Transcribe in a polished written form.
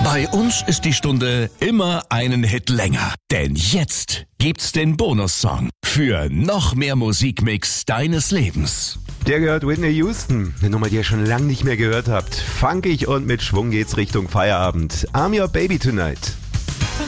Bei uns ist die Stunde immer einen Hit länger. Denn jetzt gibt's den Bonussong für noch mehr Musikmix deines Lebens. Der gehört Whitney Houston, eine Nummer, die ihr schon lange nicht mehr gehört habt. Funkig und mit Schwung geht's Richtung Feierabend. I'm your baby tonight.